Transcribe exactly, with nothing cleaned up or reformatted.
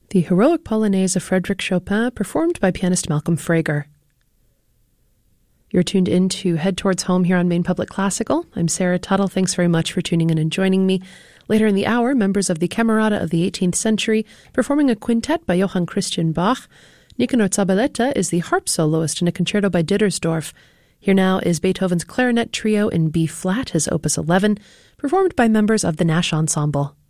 The Heroic Polonaise of Frédéric Chopin, performed by pianist Malcolm Frager. You're tuned in to Head Towards Home here on Maine Public Classical. I'm Sarah Tuttle. Thanks very much for tuning in and joining me. Later in the hour, members of the Camerata of the eighteenth century performing a quintet by Johann Christian Bach. Nicanor Zabaleta is the harp soloist in a concerto by Dittersdorf. Here now is Beethoven's Clarinet Trio in B-flat, his opus eleven, performed by members of the Nash Ensemble.